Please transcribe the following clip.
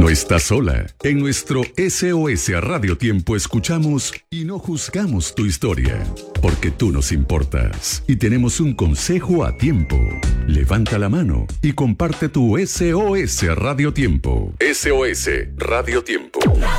No estás sola. En nuestro SOS Radio Tiempo escuchamos y no juzgamos tu historia, porque tú nos importas y tenemos un consejo a tiempo. Levanta la mano y comparte tu SOS Radio Tiempo. SOS Radio Tiempo.